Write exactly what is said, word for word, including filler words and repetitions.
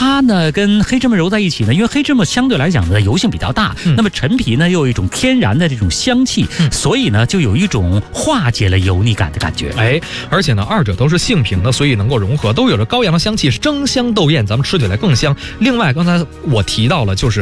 它呢跟黑芝麻揉在一起呢，因为黑芝麻相对来讲呢油性比较大，嗯、那么陈皮呢又有一种天然的这种香气，嗯、所以呢就有一种化解了油腻感的感觉。 哎，而且呢二者都是性平的，所以能够融合，都有着高阳的香气，争香斗艳，咱们吃起来更香。另外刚才我提到了就是